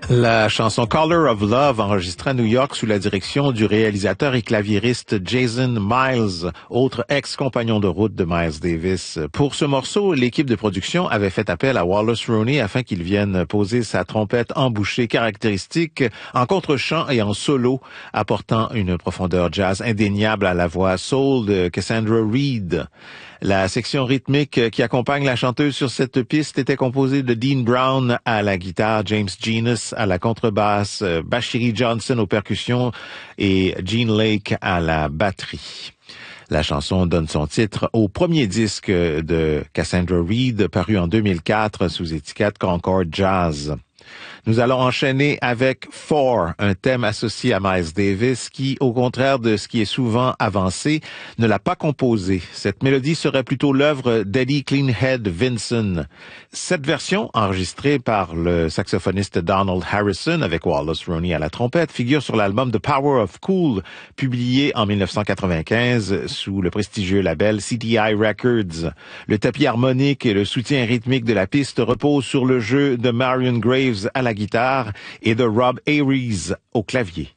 La chanson Color of Love, enregistrée à New York sous la direction du réalisateur et claviériste Jason Miles, autre ex-compagnon de route de Miles Davis. Pour ce morceau, l'équipe de production avait fait appel à Wallace Roney afin qu'il vienne poser sa trompette embouchée caractéristique en contre-chant et en solo, apportant une profondeur jazz indéniable à la voix soul de Cassandra Reed. La section rythmique qui accompagne la chanteuse sur cette piste était composée de Dean Brown à la guitare, James Genus à la contrebasse, Bashiri Johnson aux percussions et Gene Lake à la batterie. La chanson donne son titre au premier disque de Cassandra Reed paru en 2004 sous étiquette Concord Jazz. Nous allons enchaîner avec Four, un thème associé à Miles Davis qui, au contraire de ce qui est souvent avancé, ne l'a pas composé. Cette mélodie serait plutôt l'œuvre d'Eddie Cleanhead Vinson. Cette version, enregistrée par le saxophoniste Donald Harrison avec Wallace Roney à la trompette, figure sur l'album The Power of Cool, publié en 1995 sous le prestigieux label CTI Records. Le tapis harmonique et le soutien rythmique de la piste reposent sur le jeu de Marion Graves à la guitare et de Rob Aries au clavier.